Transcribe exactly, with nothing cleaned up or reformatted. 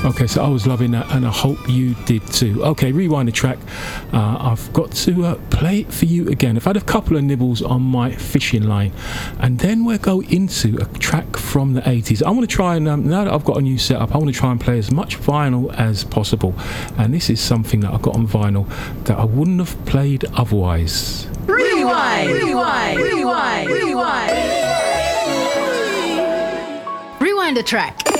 Okay, so I was loving that, and I hope you did too. Okay, rewind the track. Uh, I've got to uh, play it for you again. I've had a couple of nibbles on my fishing line, and then we'll go into a track from the eighties. I want to try and, um, now that I've got a new setup, I want to try and play as much vinyl as possible. And this is something that I got on vinyl that I wouldn't have played otherwise. Rewind! Rewind! Rewind! Rewind! Rewind the track.